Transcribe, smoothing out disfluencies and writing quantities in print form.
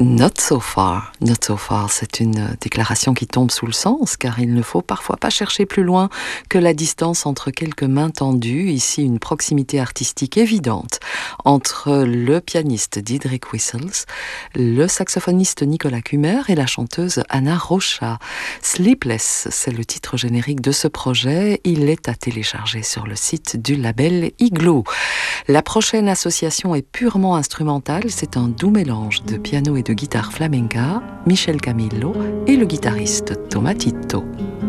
Not so far, not so far, c'est une déclaration qui tombe sous le sens, car il ne faut parfois pas chercher plus loin que la distance entre quelques mains tendues. Ici, une proximité artistique évidente entre le pianiste Diederik Wissels, le saxophoniste Nicolas Kumer et la chanteuse Anna Rocha. Sleepless, c'est le titre générique de ce projet. Il est à télécharger sur le site du label Igloo. La prochaine association est purement instrumentale, c'est un doux mélange de piano et de guitare flamenca, Michel Camillo et le guitariste Tomatito.